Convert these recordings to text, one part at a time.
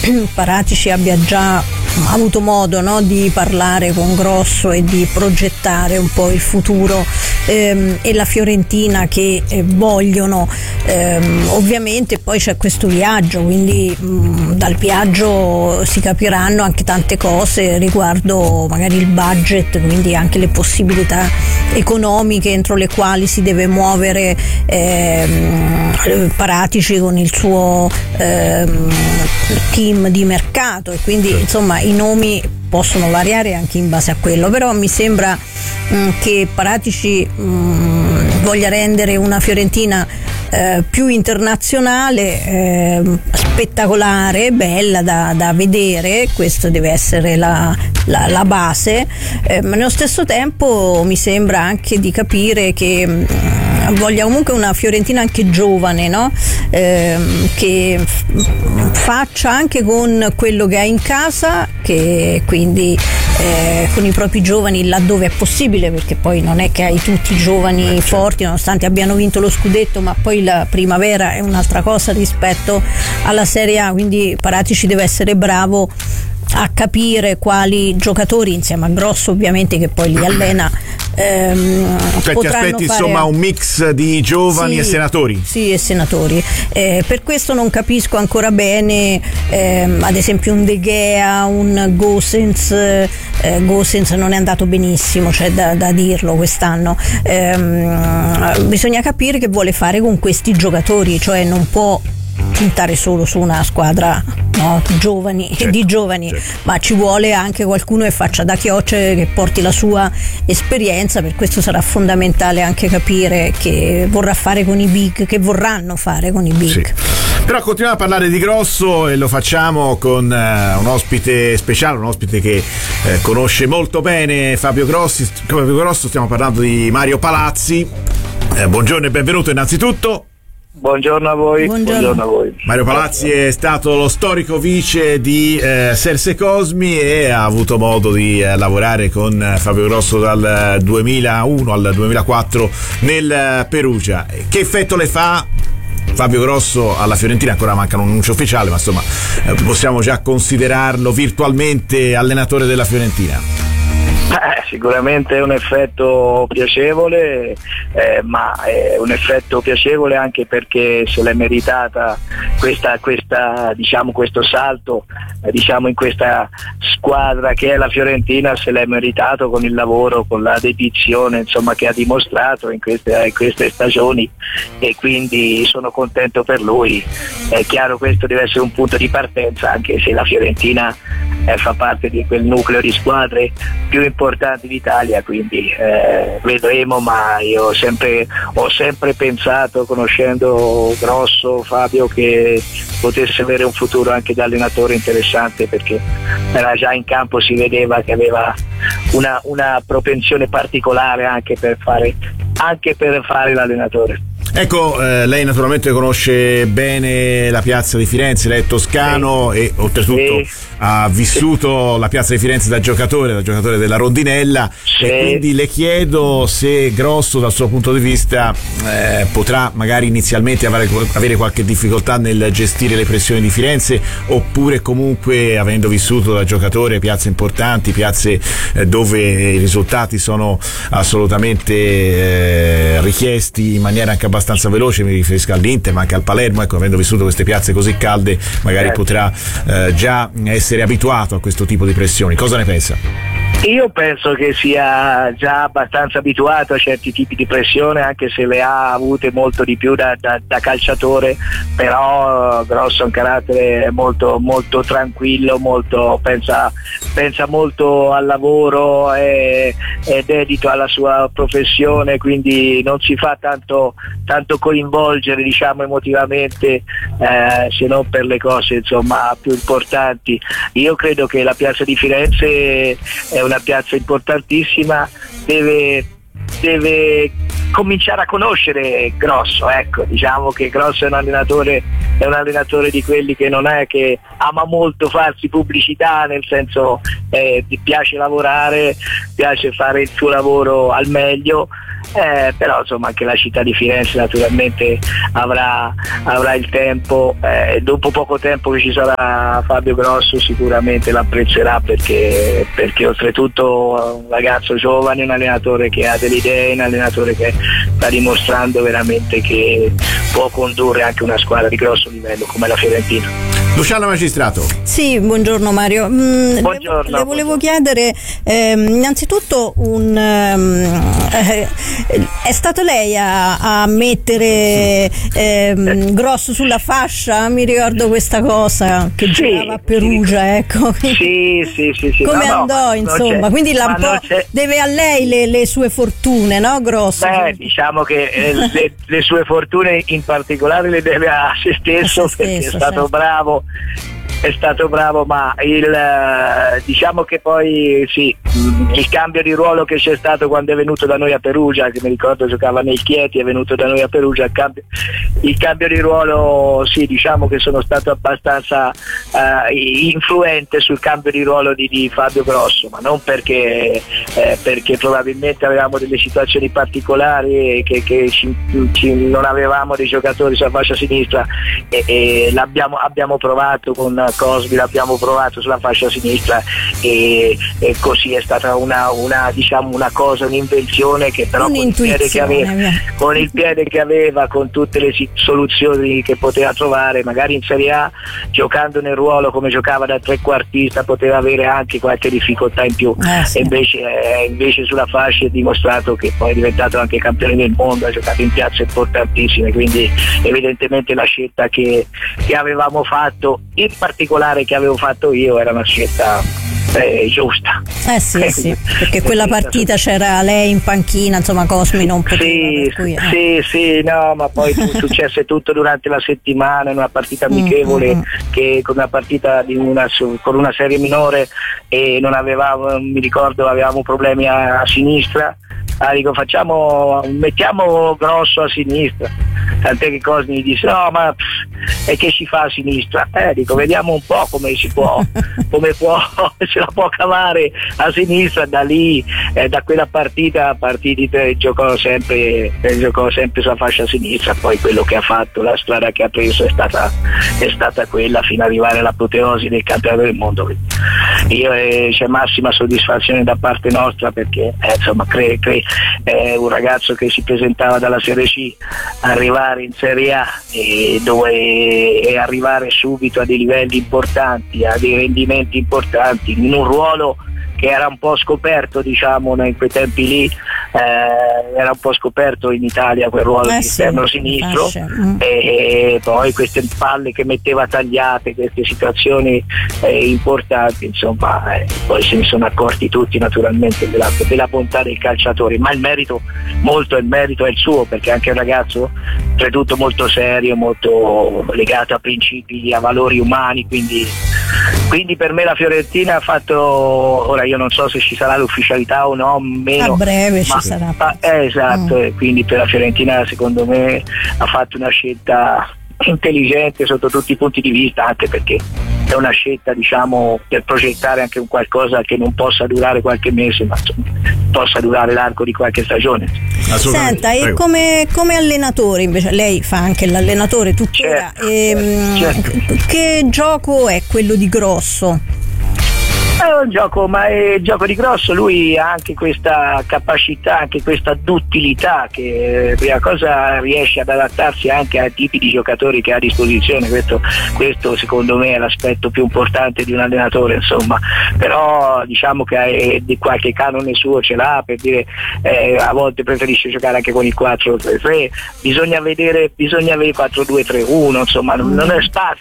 Paratici abbia già avuto modo, no, di parlare con Grosso e di progettare un po' il futuro e la Fiorentina che vogliono. Ovviamente poi c'è questo viaggio, quindi dal viaggio si capiranno anche tante cose riguardo magari il budget, quindi anche le possibilità economiche entro le quali si deve muovere Paratici con il suo team di mercato, e quindi insomma i nomi possono variare anche in base a quello, però mi sembra che Paratici voglia rendere una Fiorentina più internazionale, spettacolare, bella da vedere. Questo deve essere la base, ma nello stesso tempo mi sembra anche di capire che voglia comunque una Fiorentina anche giovane, no? Che faccia anche con quello che ha in casa, che quindi con i propri giovani laddove è possibile, perché poi non è che hai tutti i giovani forti, nonostante abbiano vinto lo scudetto, ma poi la primavera è un'altra cosa rispetto alla Serie A, quindi Paratici deve essere bravo a capire quali giocatori, insieme a Grosso ovviamente che poi li allena, cioè ti aspetti insomma un mix di giovani e senatori? Sì, e senatori. Per questo non capisco ancora bene ad esempio un De Gea, un Gosens. Gosens non è andato benissimo, c'è da dirlo quest'anno. Bisogna capire che vuole fare con questi giocatori, cioè non può puntare solo su una squadra, no, giovani, di giovani, ma ci vuole anche qualcuno che faccia da chioccia, che porti la sua esperienza. Per questo sarà fondamentale anche capire che vorrà fare con i big, che vorranno fare con i big. Sì. Però continuiamo a parlare di Grosso e lo facciamo con un ospite speciale, un ospite che conosce molto bene Fabio Grosso. Stiamo parlando di Mario Palazzi. Buongiorno e benvenuto innanzitutto. Buongiorno a voi. Buongiorno a voi. Mario Palazzi è stato lo storico vice di Serse Cosmi e ha avuto modo di lavorare con Fabio Grosso dal 2001 al 2004 nel Perugia. Che effetto le fa Fabio Grosso alla Fiorentina? Ancora manca un annuncio ufficiale, ma insomma possiamo già considerarlo virtualmente allenatore della Fiorentina. Sicuramente è un effetto piacevole, ma è un effetto piacevole anche perché se l'è meritata questa diciamo questo salto diciamo in questa squadra che è la Fiorentina, se l'è meritato con il lavoro, con la dedizione insomma che ha dimostrato in queste stagioni, e quindi sono contento per lui. È chiaro, questo deve essere un punto di partenza, anche se la Fiorentina fa parte di quel nucleo di squadre più importanti d'Italia, quindi vedremo, ma io ho sempre pensato, conoscendo Grosso, Fabio, che potesse avere un futuro anche da allenatore interessante, perché era già in campo, si vedeva che aveva una propensione particolare anche per fare l'allenatore. Ecco, lei naturalmente conosce bene la piazza di Firenze, lei è toscano e oltretutto ha vissuto la piazza di Firenze da giocatore della Rondinella, e quindi le chiedo se Grosso dal suo punto di vista potrà magari inizialmente avere qualche difficoltà nel gestire le pressioni di Firenze, oppure comunque, avendo vissuto da giocatore piazze importanti, piazze dove i risultati sono assolutamente richiesti in maniera anche abbastanza veloce, mi riferisco all'Inter ma anche al Palermo, ecco, avendo vissuto queste piazze così calde magari potrà già essere abituato a questo tipo di pressioni. Cosa ne pensa? Io penso che sia già abbastanza abituato a certi tipi di pressione, anche se le ha avute molto di più da calciatore, però Grosso ha un carattere molto, molto tranquillo, pensa molto al lavoro, è dedito alla sua professione, quindi non si fa tanto coinvolgere diciamo emotivamente, se non per le cose insomma più importanti. Io credo che la piazza di Firenze è una piazza importantissima, deve cominciare a conoscere Grosso, ecco, diciamo che Grosso è un allenatore di quelli che non è che ama molto farsi pubblicità, nel senso ti piace lavorare, piace fare il suo lavoro al meglio, però insomma anche la città di Firenze naturalmente avrà il tempo, dopo poco tempo che ci sarà Fabio Grosso sicuramente l'apprezzerà, perché oltretutto un ragazzo giovane, un allenatore che ha delle idee, un allenatore che sta dimostrando veramente che può condurre anche una squadra di grosso livello come la Fiorentina. Luciano Magistrato. Sì, buongiorno Mario. Buongiorno. Le volevo chiedere innanzitutto è stato lei a mettere Grosso sulla fascia? Mi ricordo questa cosa che giocava a Perugia, ecco. Sì. Come andò, insomma? Quindi deve a lei le sue fortune, no, Grosso? Diciamo che le sue fortune in particolare le deve a se stesso, perché è stato bravo. È stato bravo, ma diciamo che poi sì, il cambio di ruolo che c'è stato quando è venuto da noi a Perugia, che mi ricordo giocava nel Chieti, è venuto da noi a Perugia, il cambio di ruolo, sì, diciamo che sono stato abbastanza influente sul cambio di ruolo di Fabio Grosso, ma non perché probabilmente avevamo delle situazioni particolari che non avevamo dei giocatori sulla fascia sinistra e abbiamo provato con Cosmi, l'abbiamo provato sulla fascia sinistra e così è stata una cosa, un'invenzione che però con il piede che aveva, con tutte le soluzioni che poteva trovare, magari in Serie A giocando nel ruolo come giocava da trequartista poteva avere anche qualche difficoltà in più, sì. e invece sulla fascia è dimostrato che poi è diventato anche campione del mondo, ha giocato in piazze importantissime, quindi evidentemente la scelta che avevamo fatto, in particolare che avevo fatto io, era una scelta giusta. Sì, perché quella partita c'era lei in panchina, insomma Cosmi non poteva. Sì, no, ma poi successe tutto durante la settimana, in una partita amichevole, che con una partita con una serie minore e mi ricordo avevamo problemi a sinistra. Dico mettiamo Grosso a sinistra, tant'è che Cosmi mi disse no ma e che ci fa a sinistra? Dico vediamo un po' come ce la può cavare a sinistra. Da lì, da quella partita giocò sempre sulla fascia sinistra, poi quello che ha fatto, la strada che ha preso è stata quella fino ad arrivare all'apoteosi del campionato del mondo. C'è massima soddisfazione da parte nostra, perché insomma un ragazzo che si presentava dalla Serie C, arrivare in Serie A e arrivare subito a dei livelli importanti, a dei rendimenti importanti, in un ruolo che era un po' scoperto, diciamo, in quei tempi lì, era un po' scoperto in Italia quel ruolo di esterno sinistro, e poi queste palle che metteva tagliate, queste situazioni importanti, insomma, poi se ne sono accorti tutti naturalmente della bontà dei calciatori, ma il merito è il suo, perché anche un ragazzo oltretutto molto serio, molto legato a principi, a valori umani, quindi per me la Fiorentina ha fatto, ora io non so se ci sarà l'ufficialità o no, meno a breve ci sarà. Esatto, e quindi per la Fiorentina secondo me ha fatto una scelta intelligente sotto tutti i punti di vista, anche perché è una scelta, diciamo, per progettare anche un qualcosa che non possa durare qualche mese, ma possa durare l'arco di qualche stagione. Senta, e come allenatore invece, lei fa anche l'allenatore tuttora, certo. Che gioco è quello di Grosso? È un gioco, ma è il gioco di Grosso, lui ha anche questa capacità, anche questa duttilità, che prima cosa riesce ad adattarsi anche ai tipi di giocatori che ha a disposizione. Questo secondo me è l'aspetto più importante di un allenatore, insomma, però diciamo che qualche canone suo ce l'ha, per dire, a volte preferisce giocare anche con il 4-3-3, bisogna vedere il 4-2-3-1, insomma, non è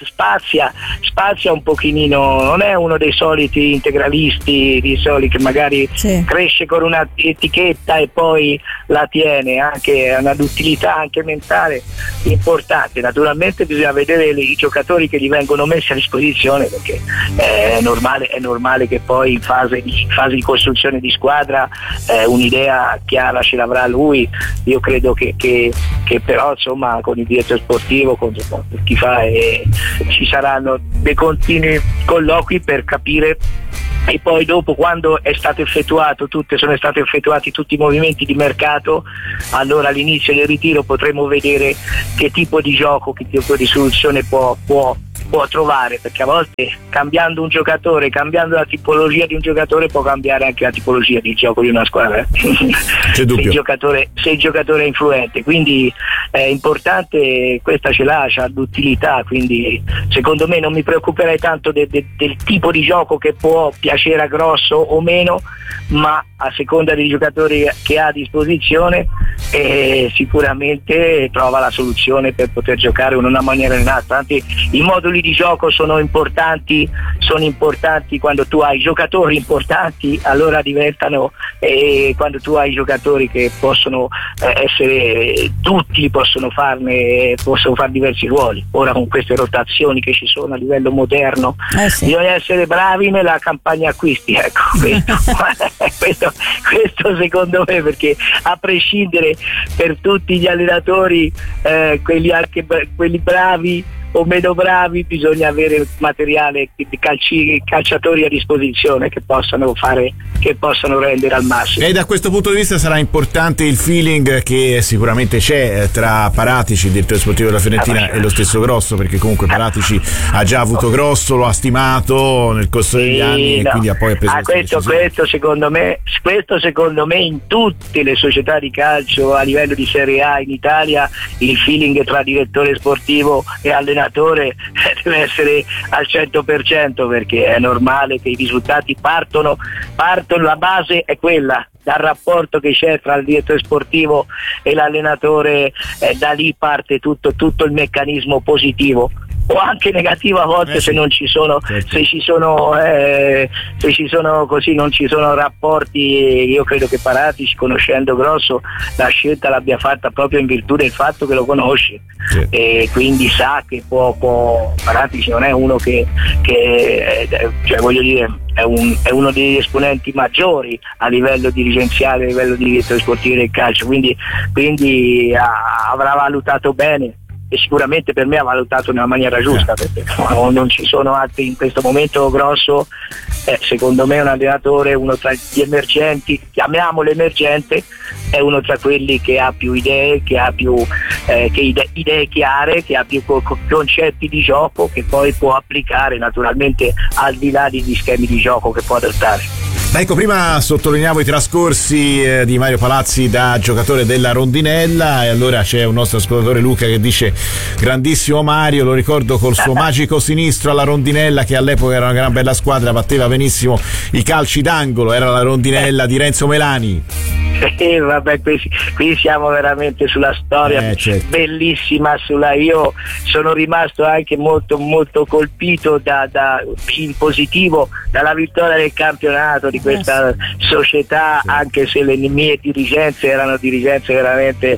spazia un pochino, non è uno dei soliti integralisti di solito che magari cresce con una etichetta e poi la tiene, anche una duttilità anche mentale importante. Naturalmente bisogna vedere i giocatori che gli vengono messi a disposizione, perché è normale che poi in fase di costruzione di squadra un'idea chiara ce l'avrà lui. Io credo che però insomma con il direttore sportivo, con chi fa, ci saranno dei continui colloqui per capire e poi dopo, quando sono stati effettuati tutti i movimenti di mercato, allora all'inizio del ritiro potremo vedere che tipo di gioco, che tipo di soluzione può trovare, perché a volte cambiando un giocatore, cambiando la tipologia di un giocatore, può cambiare anche la tipologia di gioco di una squadra. C'è dubbio. Se il giocatore è influente, quindi è importante, questa c'ha d'utilità, quindi secondo me non mi preoccuperei tanto del tipo di gioco che può piacere a Grosso o meno, ma a seconda dei giocatori che ha a disposizione sicuramente trova la soluzione per poter giocare in una maniera o in un'altra. Anzi, i moduli di gioco sono importanti quando tu hai giocatori importanti, allora diventano, quando tu hai giocatori che possono essere, tutti possono far diversi ruoli. Ora con queste rotazioni che ci sono a livello moderno, sì, bisogna essere bravi nella campagna acquisti, ecco, questo secondo me, perché a prescindere, per tutti gli allenatori, quelli bravi o meno bravi, bisogna avere materiale di calciatori a disposizione che possano rendere al massimo. E da questo punto di vista sarà importante il feeling che sicuramente c'è tra Paratici, il direttore sportivo della Fiorentina, e lo stesso Grosso, perché comunque Paratici ha già avuto Grosso, lo ha stimato nel corso degli anni, e quindi poi ha preso questo secondo me in tutte le società di calcio a livello di Serie A in Italia, il feeling tra direttore sportivo e allenatore deve essere al 100%, perché è normale che i risultati partono, la base è quella, dal rapporto che c'è tra il direttore sportivo e l'allenatore, da lì parte tutto il meccanismo positivo o anche negativo a volte, se non ci sono, certo, se ci sono così, non ci sono rapporti. Io credo che Paratici, conoscendo Grosso, la scelta l'abbia fatta proprio in virtù del fatto che lo conosce, sì, e quindi sa che Paratici non è uno che cioè, voglio dire, è uno degli esponenti maggiori a livello dirigenziale, a livello di direttore sportivo del calcio, quindi avrà valutato bene, e sicuramente per me ha valutato nella maniera giusta, perché non ci sono altri in questo momento. Grosso secondo me è un allenatore, uno tra gli emergenti, chiamiamolo emergente, è uno tra quelli che ha più idee, che ha più idee chiare, che ha più concetti di gioco che poi può applicare naturalmente al di là degli schemi di gioco che può adottare. Ecco, prima sottolineavo i trascorsi di Mario Palazzi da giocatore della Rondinella, e allora c'è un nostro ascoltatore, Luca, che dice: grandissimo Mario, lo ricordo col suo magico sinistro alla Rondinella, che all'epoca era una gran bella squadra, batteva benissimo i calci d'angolo, era la Rondinella di Renzo Melani. Vabbè, qui siamo veramente sulla storia, certo, bellissima. Io sono rimasto anche molto molto colpito in positivo dalla vittoria del campionato di questa società, anche se le mie dirigenze erano dirigenze veramente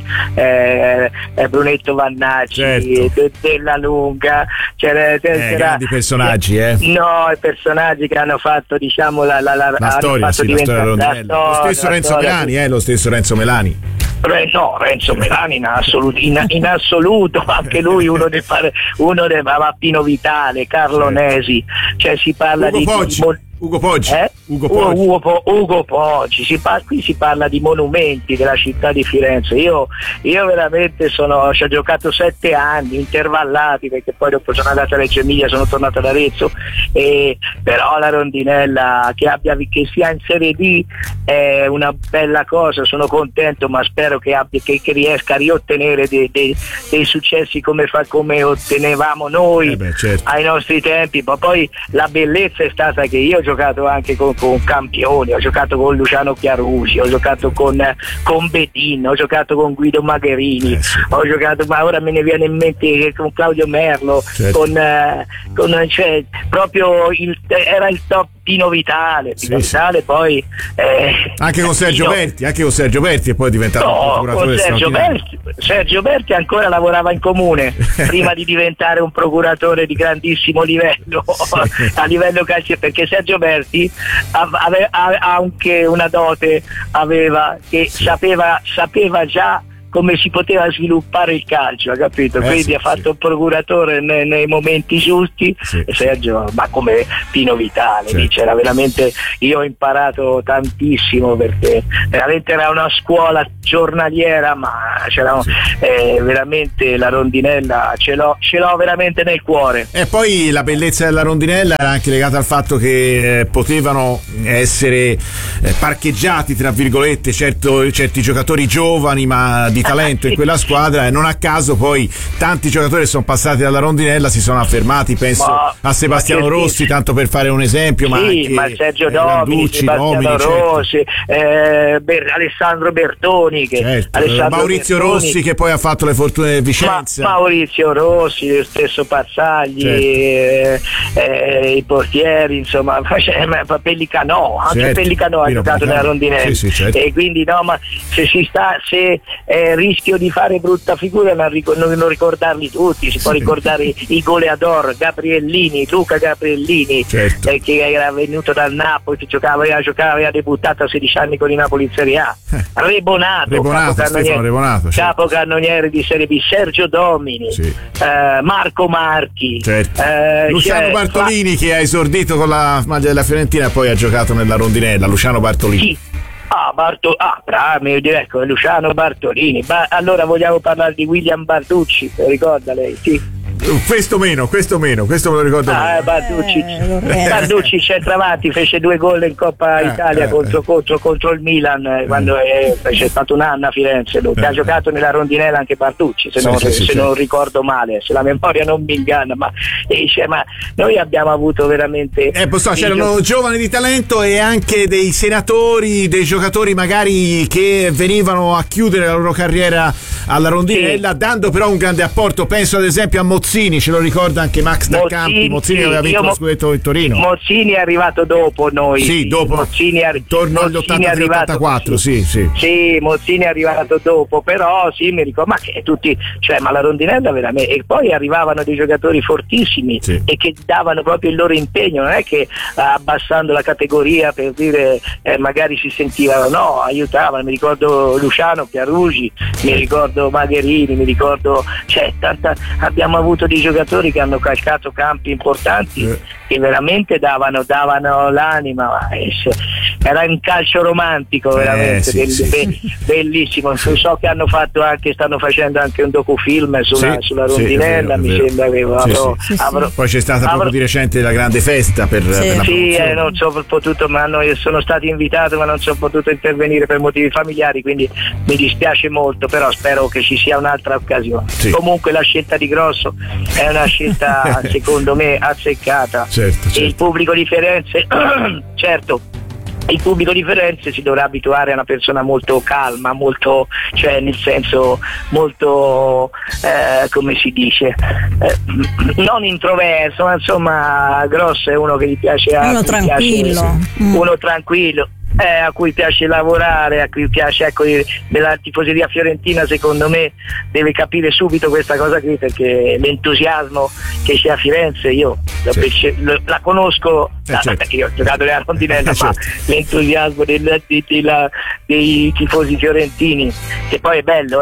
Brunetto Vannacci, certo, Della Lunga, grandi personaggi, no, i personaggi che hanno fatto, diciamo, la storia, la storia della Rondinella. Lo stesso Renzo Melani, lo stesso Renzo Melani. No, Renzo Melani in assoluto, anche lui uno dei Pino Vitale, Carlo Nesi, cioè si parla Ugo Poggi. Ugo Poggi. Qui si parla di monumenti della città di Firenze. Io veramente ci ho giocato 7 anni intervallati, perché poi dopo sono andato a Reggio Emilia, sono tornato ad Arezzo, però la Rondinella che sia in Serie D è una bella cosa, sono contento, ma spero che riesca a riottenere dei successi come ottenevamo noi, certo, ai nostri tempi. Ma poi la bellezza è stata che io ho giocato anche con campioni, ho giocato con Luciano Chiarusi, ho giocato con Bedin, ho giocato con Guido Magherini, ho giocato, ma ora me ne viene in mente, con Claudio Merlo, certo, cioè, proprio era il top Pino Vitale, Vitale, poi anche con Sergio Berti, e poi è diventato un procuratore straordinario. Sergio Berti ancora lavorava in comune prima di diventare un procuratore di grandissimo livello, a livello calcio, perché Sergio Berti aveva anche una dote, che sapeva già come si poteva sviluppare il calcio, ha capito? Quindi ha fatto il procuratore nei momenti giusti, Sergio, ma come Pino Vitale, lì c'era veramente, io ho imparato tantissimo perché veramente era una scuola giornaliera, ma c'era veramente la rondinella, ce l'ho veramente nel cuore. E poi la bellezza della rondinella era anche legata al fatto che potevano essere parcheggiati tra virgolette certi giocatori giovani ma di talento in quella squadra, e non a caso poi tanti giocatori sono passati dalla rondinella si sono affermati, penso a Sebastiano Rossi, tanto per fare un esempio, ma anche Sergio Domini, Sebastiano Rossi, Alessandro Bertoni, Maurizio Rossi che poi ha fatto le fortune del Vicenza, Maurizio Rossi, lo stesso Pazzagli, i portieri, insomma, Pellicanò, anche Pellicanò ha giocato nella rondinella, e quindi ma se rischio di fare brutta figura non ricordarli tutti, si può ricordare i goleador Gabriellini, Luca Gabriellini, che era venuto dal Napoli, aveva debuttato a 16 anni con i Napoli in Serie A, Rebonato capocannoniere di Serie B, Sergio Domini, Marco Marchi, Luciano Bartolini che ha esordito con la maglia della Fiorentina e poi ha giocato nella rondinella, Luciano Bartolini. Ecco, Luciano Bartolini. Allora vogliamo parlare di William Barducci, lo ricorda lei? Sì. Questo me lo ricordo. Barducci centravanti, fece 2 gol in Coppa Italia contro il Milan quando fece stato un anno a Firenze. Ha giocato nella rondinella anche Barducci, se non ricordo male, se la memoria non mi inganna, ma noi abbiamo avuto veramente c'erano giovani di talento e anche dei senatori, dei giocatori magari che venivano a chiudere la loro carriera alla rondinella, dando però un grande apporto. Penso ad esempio a Mozzini, ce lo ricorda anche Max Dal Campi. Mozzini aveva vinto lo scudetto in Torino. Mozzini è arrivato dopo noi. Dopo, torno agli 83-84, sì, Mozzini è arrivato dopo, però mi ricordo, ma che tutti, ma la rondinella veramente, e poi arrivavano dei giocatori fortissimi e che davano proprio il loro impegno, non è che abbassando la categoria per dire magari si sentivano, aiutavano. Mi ricordo Luciano Chiarugi, mi ricordo Magherini, mi ricordo, abbiamo avuto dei giocatori che hanno calcato campi importanti che veramente davano l'anima, era un calcio romantico veramente, bellissimo. So che stanno facendo anche un docufilm sulla rondinella, mi sembra che poi c'è stata proprio di recente la grande festa per la non sono potuto, ma sono stato invitato ma non sono potuto intervenire per motivi familiari, quindi mi dispiace molto, però spero che ci sia un'altra occasione. Comunque la scelta di Grosso è una scelta secondo me azzeccata. E il pubblico di Firenze il pubblico di Firenze si dovrà abituare a una persona molto calma, molto, nel senso molto come si dice, non introverso, ma insomma Grosso è uno che gli piace, uno tranquillo, a cui piace lavorare, a cui piace, della tifoseria fiorentina secondo me deve capire subito questa cosa qui, perché l'entusiasmo che c'è a Firenze io la conosco, io ho giocato nella rondinella, ma l'entusiasmo dei tifosi fiorentini, che poi è bello,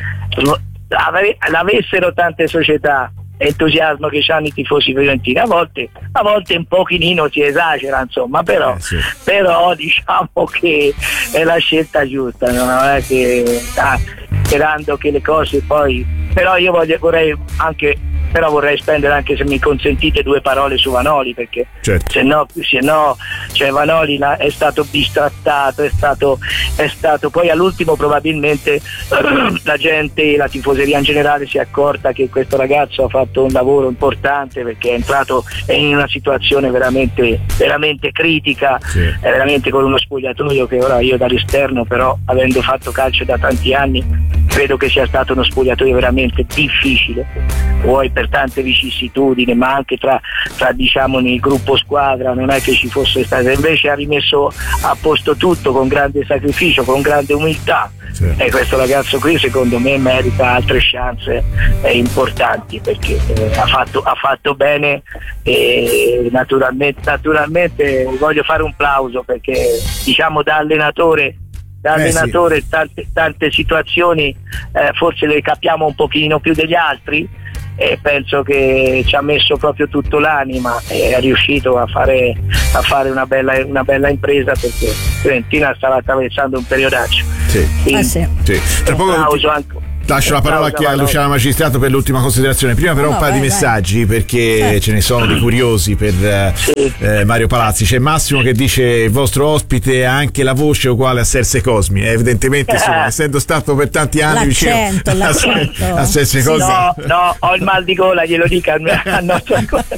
l'avessero tante società, entusiasmo che hanno i tifosi fiorentini, a volte un pochino si esagera, insomma, però diciamo che è la scelta giusta, non è che sperando che le cose poi, però io vorrei spendere, anche se mi consentite, 2 parole su Vanoli, perché se no Vanoli è stato bistrattato, è stato poi all'ultimo probabilmente la gente, la tifoseria in generale si è accorta che questo ragazzo ha fatto un lavoro importante, perché è entrato in una situazione veramente, veramente critica, veramente con uno spogliatoio che ora io dall'esterno, però avendo fatto calcio da tanti anni, credo che sia stato uno spogliatoio veramente difficile, vuoi per tante vicissitudini, ma anche tra diciamo nel gruppo squadra non è che ci fosse stato, invece ha rimesso a posto tutto con grande sacrificio, con grande umiltà, e questo ragazzo qui secondo me merita altre chance importanti, perché ha fatto bene, e naturalmente voglio fare un plauso, perché diciamo da allenatore da allenatore, tante situazioni forse le capiamo un pochino più degli altri, e penso che ci ha messo proprio tutto l'anima e è riuscito a fare una bella impresa, perché Fiorentina stava attraversando un periodaccio. Tra poco lascio la parola a Luciana Magistrato per l'ultima considerazione. Prima però un paio di messaggi, perché ce ne sono di curiosi per Mario Palazzi. C'è Massimo che dice: il vostro ospite ha anche la voce uguale a Serse Cosmi. Evidentemente essendo stato per tanti anni vicino a Serse Cosmi. No, ho il mal di gola, glielo dica al nostro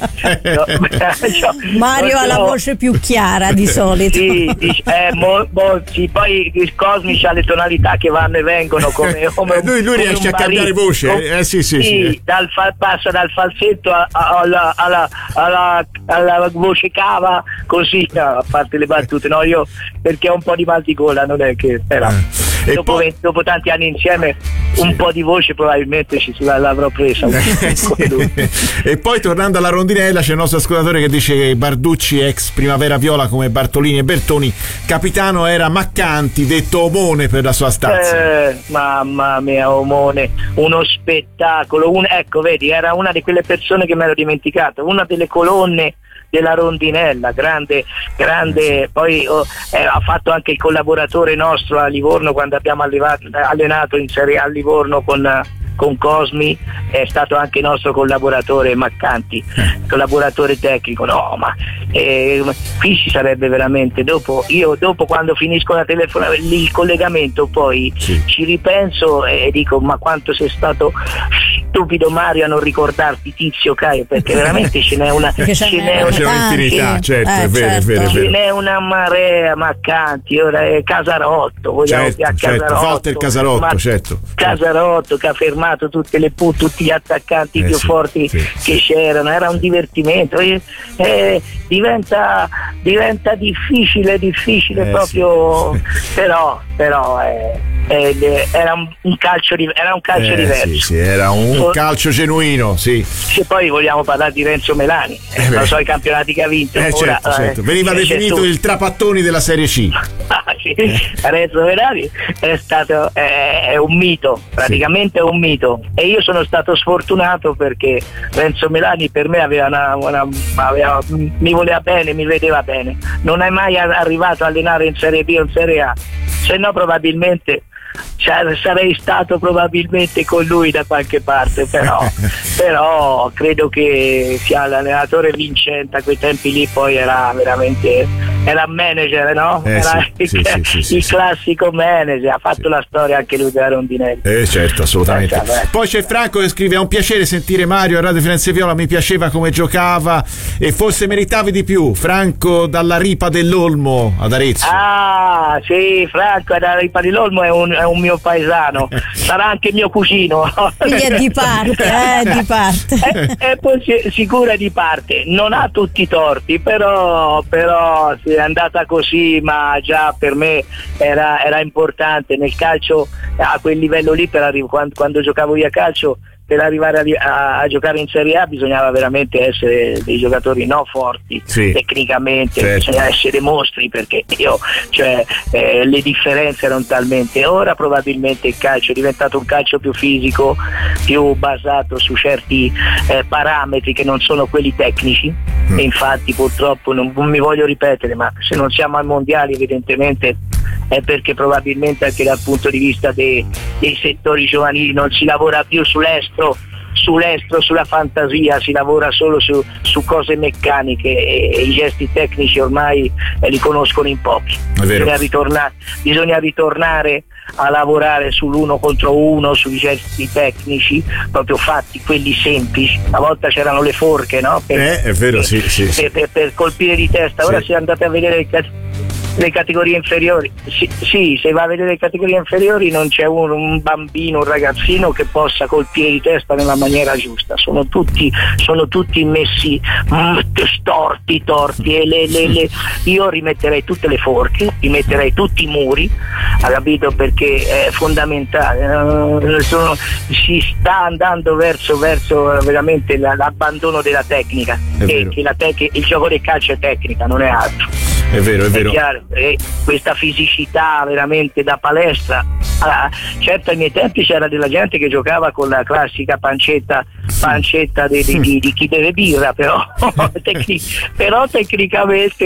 Mario ha la voce più chiara di solito. Sì, poi il Cosmi ha le tonalità che vanno e vengono come lui riesce a cambiare voce, passa dal falsetto alla voce cava, così, a parte le battute, no, io perché ho un po' di mal di gola, non è che dopo tanti anni insieme un po' di voce probabilmente l'avrò presa. E poi tornando alla rondinella, c'è il nostro ascoltatore che dice che Barducci, ex Primavera Viola come Bartolini e Bertoni, capitano era Maccanti, detto Omone per la sua stazza. Mamma mia, Omone, uno spettacolo, ecco vedi, era una di quelle persone che mi ero dimenticato, una delle colonne della rondinella, grande, poi ha fatto anche il collaboratore nostro a Livorno quando abbiamo allenato in Serie A a Livorno con Cosmi, è stato anche nostro collaboratore Maccanti, collaboratore tecnico. No, ma qui ci sarebbe veramente, dopo quando finisco la telefonata, il collegamento, poi ci ripenso e dico: ma quanto sei stato stupido, Mario, a non ricordarti Tizio Caio, perché veramente ce n'è un'infinità, certo, è vero. Ce n'è una marea. Maccanti, ora è Casarotto, vogliamo Casarotto, Walter Casarotto, Casarotto che ha fermato tutti gli attaccanti più forti che c'erano, era un divertimento, diventa difficile proprio, però era un calcio diverso. Era un calcio genuino, Se poi vogliamo parlare di Renzo Melani, non so i campionati che ha vinto. Certo. Veniva definito il Trapattoni della Serie C. Renzo Melani è un mito, praticamente è un mito, e io sono stato sfortunato perché Renzo Melani per me mi voleva bene, mi vedeva bene, non è mai arrivato a allenare in Serie B o in Serie A, se no probabilmente sarei stato probabilmente con lui da qualche parte, però credo che sia l'allenatore vincente a quei tempi lì, poi era manager, no? Il classico manager, ha fatto la storia anche lui della rondinella. Certo, assolutamente. Poi c'è Franco che scrive: è un piacere sentire Mario a Radio Firenze Viola, mi piaceva come giocava e forse meritavi di più. Franco dalla Ripa dell'Olmo ad Arezzo. Sì, Franco dalla Ripa dell'Olmo è un mio paesano, sarà anche mio cugino. Quindi è di parte, è sicura di parte, non ha tutti i torti, però è andata così, ma già per me era importante nel calcio a quel livello lì, quando giocavo io a calcio. Per arrivare a giocare in Serie A bisognava veramente essere dei giocatori forti tecnicamente, bisogna essere mostri, perché le differenze erano talmente. Ora probabilmente il calcio è diventato un calcio più fisico, più basato su certi parametri che non sono quelli tecnici, e infatti purtroppo non mi voglio ripetere, ma se non siamo ai mondiali evidentemente è perché probabilmente anche dal punto di vista dei settori giovanili non si lavora più sull'estro, sulla fantasia, si lavora solo su cose meccaniche, e i gesti tecnici ormai li conoscono in pochi. Bisogna ritornare a lavorare sull'1 contro 1, sui gesti tecnici proprio fatti, quelli semplici. Una volta c'erano le forche, no? È vero, per colpire di testa. Ora se andate a vedere le categorie inferiori, se va a vedere le categorie inferiori non c'è un bambino, un ragazzino che possa colpire di testa nella maniera giusta, sono tutti messi storti, e io rimetterei tutte le forche, rimetterei tutti i muri, ha capito, perché è fondamentale. Si sta andando verso veramente l'abbandono della tecnica, che il gioco del calcio è tecnica, non è altro. È vero. Chiaro, questa fisicità veramente da palestra. Certo, ai miei tempi c'era della gente che giocava con la classica pancetta di chi beve birra, però tecnicamente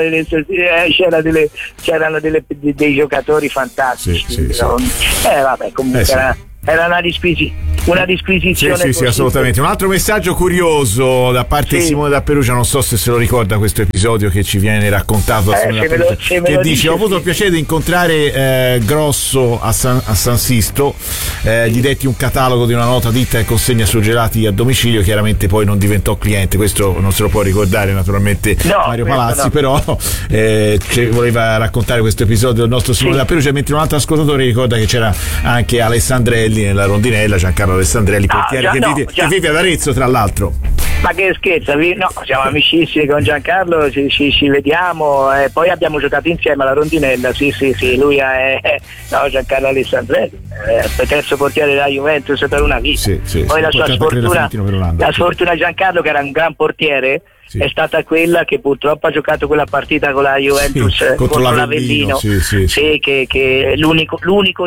c'erano dei giocatori fantastici. Vabbè, comunque era una disquisizione. Sì, assolutamente. Un altro messaggio curioso da parte di Simone da Perugia, non so se lo ricorda questo episodio che ci viene raccontato da Simone da Perugia, che dice: ho avuto il piacere di incontrare Grosso a San Sisto, gli detti un catalogo di una nota ditta e consegna surgelati a domicilio, chiaramente poi non diventò cliente, questo non se lo può ricordare naturalmente Mario Palazzi, però voleva raccontare questo episodio del nostro Simone da Perugia, mentre un altro ascoltatore ricorda che c'era anche Alessandrelli nella rondinella, Giancarlo Alessandrelli, portiere che vive ad Arezzo, tra l'altro. Ma che scherza, no, siamo amicissimi con Giancarlo, ci vediamo, poi abbiamo giocato insieme alla rondinella, sì, lui è Giancarlo Alessandrelli, terzo portiere della Juventus per una vita. Poi la sua sfortuna Giancarlo, che era un gran portiere, è stata quella che purtroppo ha giocato quella partita con la Juventus contro l'Avellino, che l'unico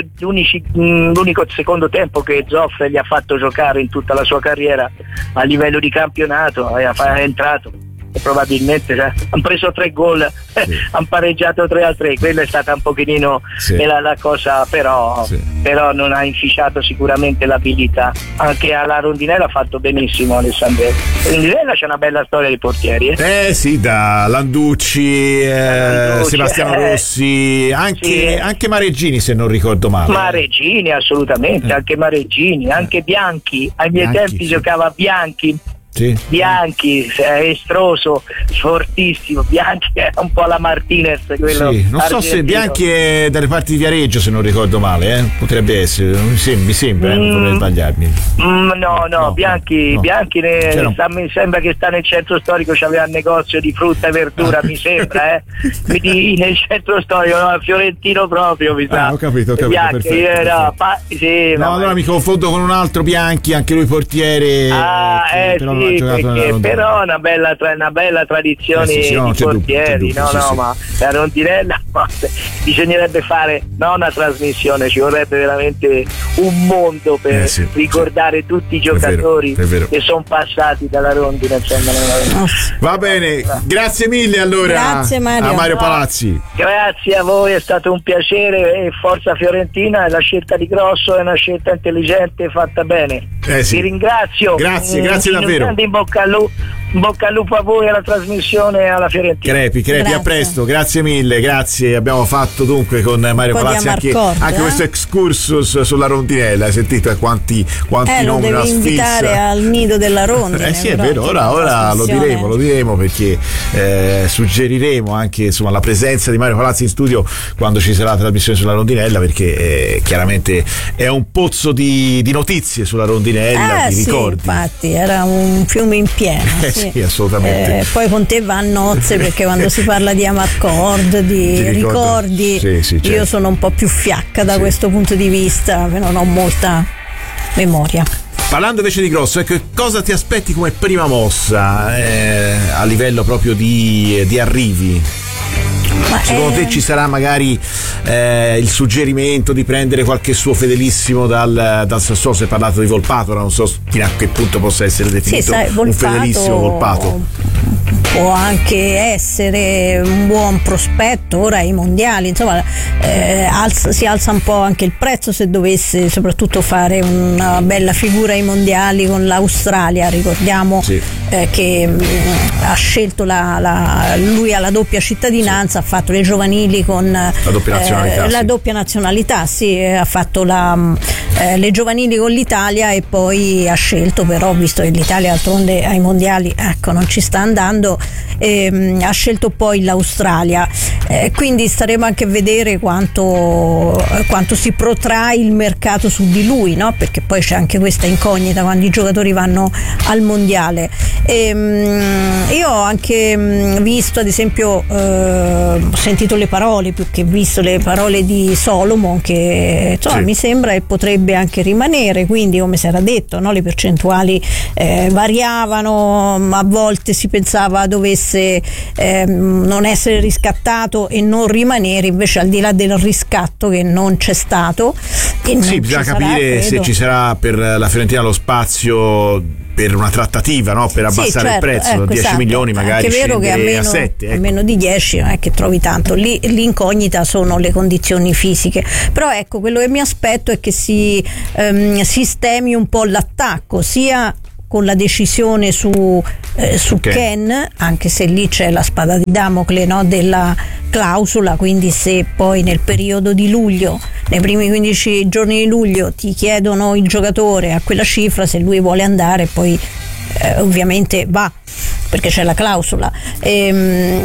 secondo tempo che Zoff gli ha fatto giocare in tutta la sua carriera a livello di campionato, è entrato e probabilmente hanno preso 3 gol, hanno pareggiato 3-3, quella è stata un pochino la cosa, però non ha inficiato sicuramente l'abilità. Anche alla rondinella ha fatto benissimo Alessandro. Rondinella c'è una bella storia di portieri, da Landucci, Sebastiano Rossi, anche Mareggini, se non ricordo male. Mareggini, assolutamente, anche Mareggini, anche Bianchi, ai miei tempi giocava Bianchi. Bianchi, estroso, fortissimo. Bianchi è un po' la Martinez, quello non so se Bianchi è dalle parti di Viareggio, se non ricordo male, potrebbe essere, mi sembra, non vorrei sbagliarmi. No, Bianchi mi sembra che sta nel centro storico, c'aveva un negozio di frutta e verdura, mi sembra, quindi nel centro storico, Fiorentino proprio, mi sa. Ho capito, Bianchi, allora mi confondo con un altro Bianchi, anche lui portiere. Però una bella tradizione di portieri, ma la rondinella bisognerebbe fare una trasmissione, ci vorrebbe veramente un mondo per ricordare tutti i giocatori che sono passati dalla rondine. Va bene, grazie mille allora. Grazie a Mario Palazzi. Grazie a voi, è stato un piacere, e forza Fiorentina, la scelta di Grosso è una scelta intelligente, fatta bene. Vi ringrazio. Grazie davvero. In bocca al lupo a voi, alla trasmissione, alla Fiorentina. Crepi, a presto, grazie mille, grazie. Abbiamo fatto dunque con Mario Palazzi anche questo excursus sulla rondinella. Hai sentito quanti nomi? Lo devi invitare al nido della rondine. È vero, ora lo diremo perché suggeriremo anche la presenza di Mario Palazzi in studio quando ci sarà la trasmissione sulla rondinella, perché chiaramente è un pozzo di notizie sulla rondinella, di ricordi. Infatti era un fiume in pieno. Sì, assolutamente. Poi con te va a nozze, perché quando si parla di Amarcord, di ricordi, io sono un po' più fiacca da questo punto di vista, non ho molta memoria. Parlando invece di Grosso, cosa ti aspetti come prima mossa a livello proprio di arrivi? Secondo te ci sarà magari il suggerimento di prendere qualche suo fedelissimo dal Sassuolo? Si è parlato di Volpato, non so fino a che punto possa essere definito un fedelissimo Volpato. Può anche essere un buon prospetto ora ai mondiali, insomma si alza un po' anche il prezzo se dovesse soprattutto fare una bella figura ai mondiali con l'Australia. Ricordiamo che ha scelto lui ha la doppia cittadinanza, ha fatto le giovanili con la doppia nazionalità, ha fatto le giovanili con l'Italia e poi ha scelto, però visto che l'Italia d'altronde ai mondiali non ci sta andando, ha scelto poi l'Australia. quindi staremo anche a vedere quanto si protrae il mercato su di lui, no? Perché poi c'è anche questa incognita quando i giocatori vanno al mondiale. Io ho anche visto, ad esempio, ho sentito le parole, più che visto le parole di Solomon, che insomma, mi sembra che potrebbe anche rimanere, quindi come si era detto, no? Le percentuali variavano, a volte si pensava dovesse non essere riscattato e non rimanere, invece al di là del riscatto che non c'è stato, bisogna capire se ci sarà per la Fiorentina lo spazio per una trattativa, no? Per abbassare il prezzo, ecco, 10 milioni magari è vero che a 7, ecco. A meno di 10 non è che trovi tanto, lì l'incognita sono le condizioni fisiche, però ecco, quello che mi aspetto è che si sistemi un po' l'attacco, sia con la decisione su Ken, anche se lì c'è la spada di Damocle, no, della clausola, quindi se poi nel periodo di luglio, nei primi 15 giorni di luglio ti chiedono il giocatore a quella cifra, se lui vuole andare poi ovviamente va, perché c'è la clausola, e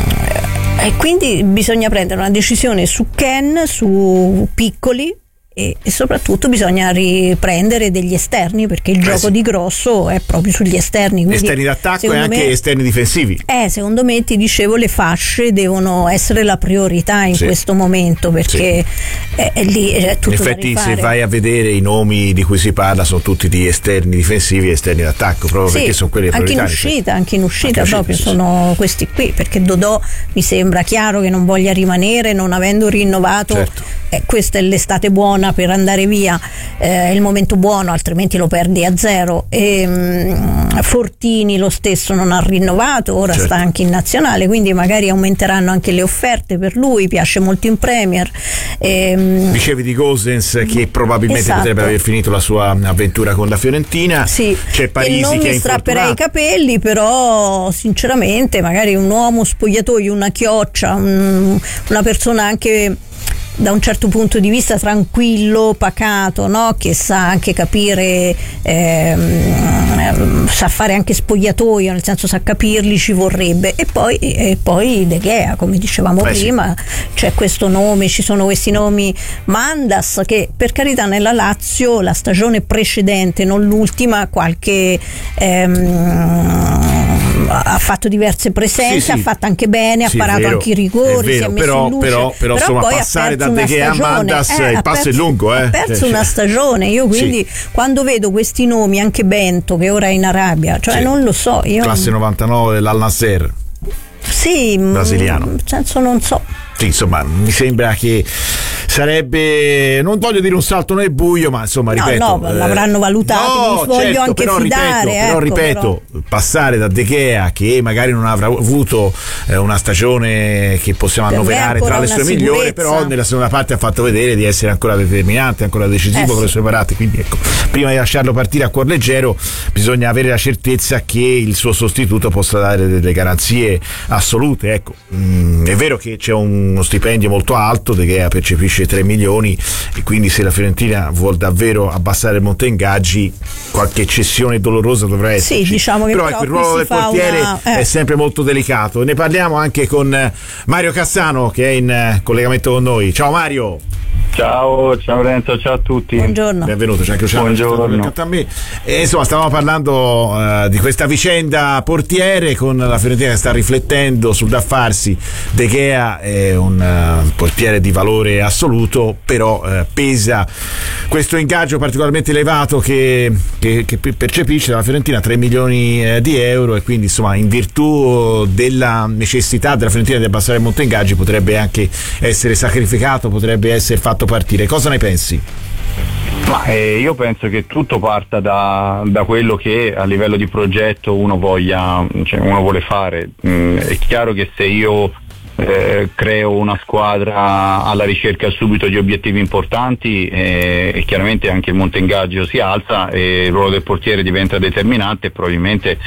quindi bisogna prendere una decisione su Ken, su Piccoli, e soprattutto bisogna riprendere degli esterni, perché il gioco di Grosso è proprio sugli esterni, quindi esterni d'attacco e anche esterni difensivi. Secondo me, ti dicevo, le fasce devono essere la priorità in questo momento, perché lì è tutto. In effetti, se vai a vedere i nomi di cui si parla sono tutti di esterni difensivi e esterni d'attacco, proprio perché sono quelli prioritari. Anche in uscita proprio sono questi qui, perché Dodò mi sembra chiaro che non voglia rimanere, non avendo rinnovato. Questa è l'estate buona per andare via, è il momento buono, altrimenti lo perdi a zero. Fortini lo stesso non ha rinnovato, ora sta anche in nazionale, quindi magari aumenteranno anche le offerte per lui, piace molto in Premier. Dicevi di Gosens, che probabilmente potrebbe aver finito la sua avventura con la Fiorentina. C'è Parisi, non che mi strapperei i capelli, però sinceramente magari un uomo spogliatoio, una chioccia, una persona anche da un certo punto di vista tranquillo, pacato, no? Che sa anche capire, sa fare anche spogliatoio, nel senso sa capirli, ci vorrebbe. E poi De Gea, come dicevamo prima, c'è questo nome, ci sono questi nomi. Mandas, che per carità nella Lazio la stagione precedente, non l'ultima, qualche ha fatto diverse presenze, ha fatto anche bene, ha parato anche i rigori, si è messo in luce, però insomma, poi passare da De Gea a Mandas, il passo è lungo, ha perso una stagione. Io quindi quando vedo questi nomi, anche Bento che ora è in Arabia, non lo so, io classe 99 dell'Al Nassr, brasiliano, nel senso non so. Insomma, mi sembra che sarebbe, non voglio dire un salto nel buio, ma insomma, ripeto, l'avranno valutato, voglio anche fidare, ripeto, passare da De Gea, che magari non avrà avuto una stagione che possiamo annoverare tra le sue migliori, però nella seconda parte ha fatto vedere di essere ancora determinante, ancora decisivo con le sue parate, quindi ecco, prima di lasciarlo partire a cuor leggero bisogna avere la certezza che il suo sostituto possa dare delle garanzie assolute. Ecco, è vero che c'è uno stipendio molto alto, De Gea percepisce 3 milioni e quindi se la Fiorentina vuol davvero abbassare il monte ingaggi, qualche cessione dolorosa dovrà esserci. Diciamo che però ecco, il ruolo del portiere è sempre molto delicato. Ne parliamo anche con Mario Cassano, che è in collegamento con noi. Ciao Mario. Ciao Renzo, ciao a tutti. Buongiorno. Benvenuto, c'è anche Luciano. Buongiorno. A me. Insomma, stavamo parlando di questa vicenda portiere, con la Fiorentina che sta riflettendo sul da farsi. De Gea è un portiere di valore assoluto, però pesa questo ingaggio particolarmente elevato che percepisce la Fiorentina, 3 milioni di euro, e quindi insomma, in virtù della necessità della Fiorentina di abbassare il monte ingaggi, potrebbe anche essere sacrificato, potrebbe essere fatto partire. Cosa ne pensi? Io penso che tutto parta da quello che a livello di progetto uno vuole fare. È chiaro che se io creo una squadra alla ricerca subito di obiettivi importanti e chiaramente anche il monte ingaggio si alza e il ruolo del portiere diventa determinante, e probabilmente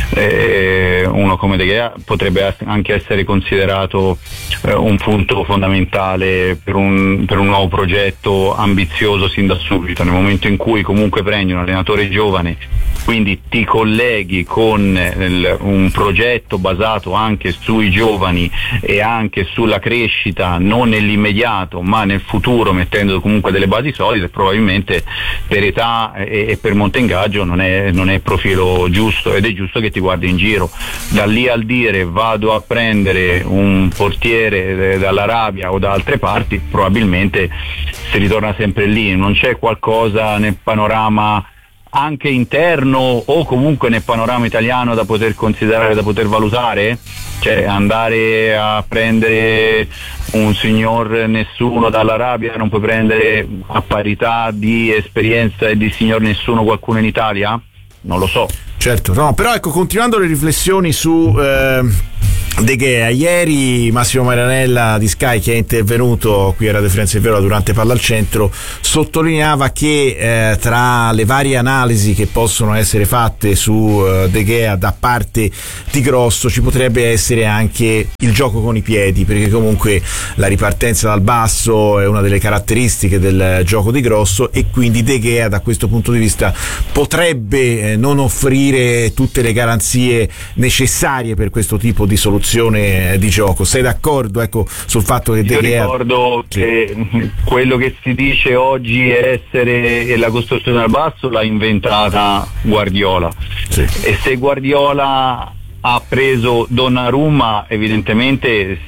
uno come De Gea potrebbe anche essere considerato un punto fondamentale per un nuovo progetto ambizioso sin da subito, nel momento in cui comunque prendi un allenatore giovane quindi ti colleghi con un progetto basato anche sui giovani e anche sulla crescita, non nell'immediato ma nel futuro, mettendo comunque delle basi solide, probabilmente per età e per monte ingaggio non è profilo giusto, ed è giusto che ti guardi in giro. Da lì al dire vado a prendere un portiere dall'Arabia o da altre parti, probabilmente si ritorna sempre lì. Non c'è qualcosa nel panorama anche interno o comunque nel panorama italiano da poter considerare, da poter valutare? Cioè andare a prendere un signor nessuno dall'Arabia, non puoi prendere a parità di esperienza e di signor nessuno qualcuno in Italia? Non lo so. Certo, no, però ecco, continuando le riflessioni su De Gea, ieri Massimo Maranella di Sky, che è intervenuto qui a Radio Firenze Viola durante Palla al Centro, sottolineava che tra le varie analisi che possono essere fatte su De Gea da parte di Grosso ci potrebbe essere anche il gioco con i piedi, perché comunque la ripartenza dal basso è una delle caratteristiche del gioco di Grosso, e quindi De Gea da questo punto di vista potrebbe non offrire tutte le garanzie necessarie per questo tipo di soluzione di gioco. Sei d'accordo, ecco, sul fatto che De Gea... Ricordo che quello che si dice oggi essere la costruzione dal basso l'ha inventata Guardiola, sì. E se Guardiola ha preso Donnarumma, evidentemente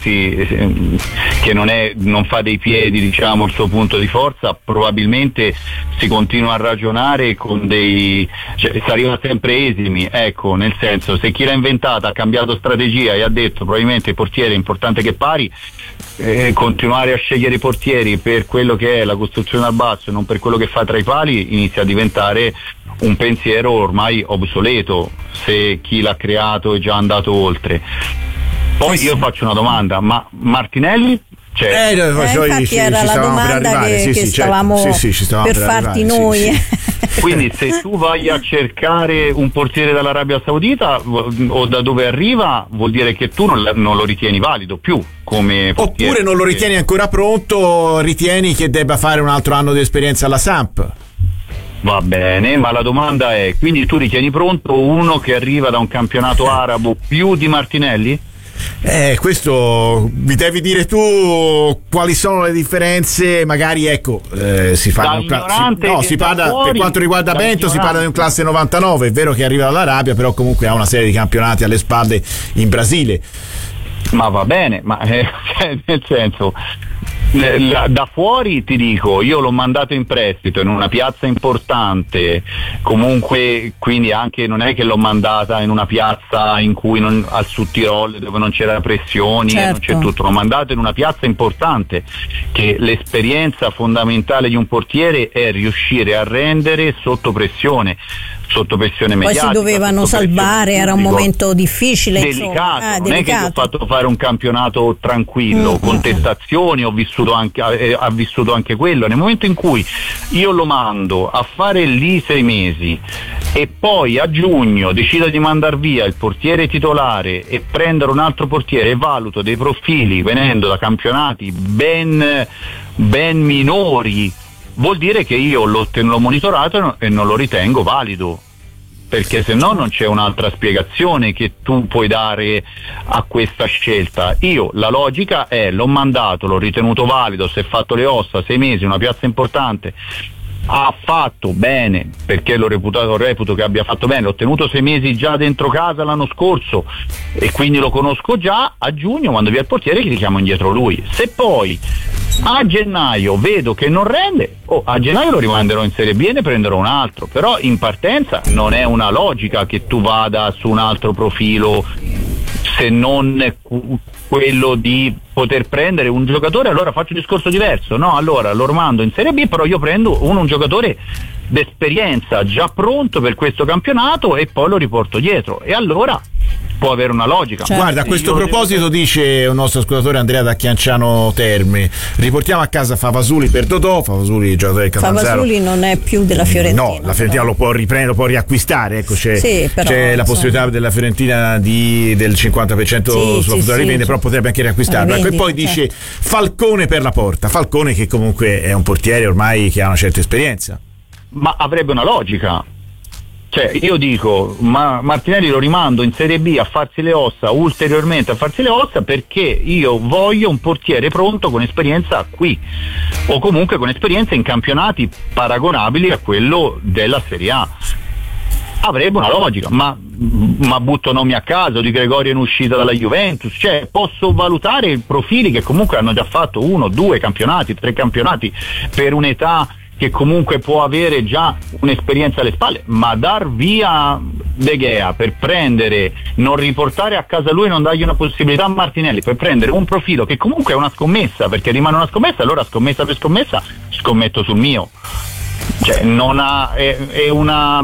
che non fa dei piedi, diciamo, il suo punto di forza, probabilmente si continua a ragionare con si arriva sempre esimi, ecco, nel senso, se chi l'ha inventata ha cambiato strategia e ha detto probabilmente il portiere è importante che pari, continuare a scegliere i portieri per quello che è la costruzione al basso e non per quello che fa tra i pali inizia a diventare un pensiero ormai obsoleto, se chi l'ha creato è già andato oltre. Poi io faccio una domanda, ma Martinelli? Infatti era la domanda che stavamo per farti noi. Sì. Quindi se tu vai a cercare un portiere dall'Arabia Saudita o da dove arriva, vuol dire che tu non lo ritieni valido più come portiere. Oppure non lo ritieni ancora pronto, ritieni che debba fare un altro anno di esperienza alla Samp. Va bene, ma la domanda è, quindi tu ritieni pronto uno che arriva da un campionato arabo più di Martinelli? Questo mi devi dire tu quali sono le differenze, magari si parla per quanto riguarda Bento si parla di un classe 99, è vero che arriva dall'Arabia, però comunque ha una serie di campionati alle spalle in Brasile. Ma va bene, ma nel senso, da fuori ti dico, io l'ho mandato in prestito in una piazza importante, comunque, quindi anche non è che l'ho mandata in una piazza in cui al Sud Tirol, dove non c'era pressioni, certo. Non c'è tutto, l'ho mandato in una piazza importante, che l'esperienza fondamentale di un portiere è riuscire a rendere sotto pressione mediatica. Poi si dovevano salvare, era un momento difficile, delicato, non è che ti ho fatto fare un campionato tranquillo, contestazioni, ha vissuto anche quello. Nel momento in cui io lo mando a fare lì 6 mesi e poi a giugno decido di mandar via il portiere titolare e prendere un altro portiere e valuto dei profili venendo da campionati ben minori, vuol dire che io l'ho monitorato e non lo ritengo valido, perché se no non c'è un'altra spiegazione che tu puoi dare a questa scelta. Io la logica è, l'ho mandato, l'ho ritenuto valido, si è fatto le ossa, 6 mesi, una piazza importante, ha fatto bene, perché reputo che abbia fatto bene, l'ho tenuto 6 mesi già dentro casa l'anno scorso e quindi lo conosco già. A giugno, quando via il portiere, gli richiamo indietro lui. Se poi a gennaio vedo che non rende, a gennaio lo rimanderò in Serie B e ne prenderò un altro, però in partenza non è una logica che tu vada su un altro profilo, se non quello di poter prendere un giocatore. Allora faccio un discorso diverso, no? Allora lo rimando in Serie B, però io prendo un giocatore d'esperienza già pronto per questo campionato e poi lo riporto dietro, e allora può avere una logica. Certo. Guarda, a questo proposito dice un nostro ascoltatore, Andrea da Chianciano Terme, riportiamo a casa Favasuli per Dodò. Favasuli, giocatore del Catanzaro. Favasuli non è più della Fiorentina. No, la Fiorentina lo può riprendere, lo può riacquistare, ecco, c'è la possibilità della Fiorentina del 50% sulla futura rivendita, però potrebbe anche riacquistarlo. Ecco, e poi dice Falcone per la porta. Falcone, che comunque è un portiere ormai che ha una certa esperienza. Ma avrebbe una logica. Cioè io dico, ma Martinelli lo rimando in Serie B a farsi le ossa, ulteriormente a farsi le ossa, perché io voglio un portiere pronto con esperienza qui, o comunque con esperienza in campionati paragonabili a quello della Serie A. Avrebbe una logica, ma butto nomi a caso, Di Gregorio in uscita dalla Juventus, cioè posso valutare profili che comunque hanno già fatto 1, 2 campionati, 3 campionati per un'età che comunque può avere già un'esperienza alle spalle, ma dar via De Gea per prendere, non riportare a casa lui, non dargli una possibilità a Martinelli per prendere un profilo che comunque è una scommessa, perché rimane una scommessa, allora scommessa per scommessa scommetto sul mio. Cioè non ha, è una,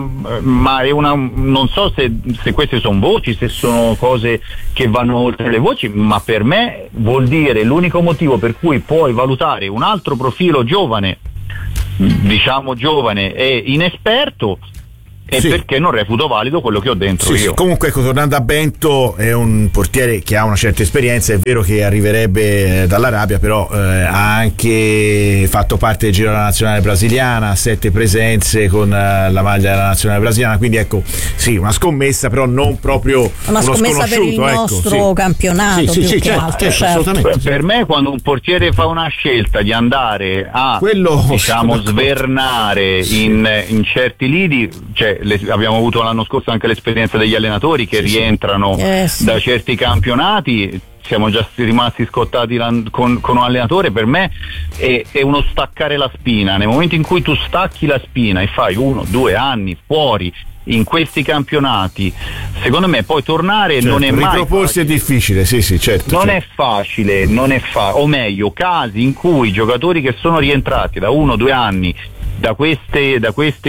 non so se queste sono voci, se sono cose che vanno oltre le voci, ma per me vuol dire l'unico motivo per cui puoi valutare un altro profilo giovane, diciamo giovane e inesperto, e sì, perché non reputo valido quello che ho dentro io. Sì. Comunque, ecco, tornando a Bento, è un portiere che ha una certa esperienza, è vero che arriverebbe dall'Arabia, però ha anche fatto parte del giro della nazionale brasiliana, 7 presenze con la maglia della nazionale brasiliana, quindi ecco, sì, una scommessa, però non proprio una scommessa per il nostro campionato, più che altro, certo. Per me, quando un portiere fa una scelta di andare a diciamo svernare in certi lidi, cioè abbiamo avuto l'anno scorso anche l'esperienza degli allenatori che rientrano da certi campionati, siamo già rimasti scottati con un allenatore. Per me è uno staccare la spina. Nel momento in cui tu stacchi la spina e fai 1, 2 anni fuori in questi campionati, secondo me poi tornare non è mai riproporsi facile. È difficile, sì, certo. Non è facile, o meglio, casi in cui giocatori che sono rientrati da 1 o 2 anni da queste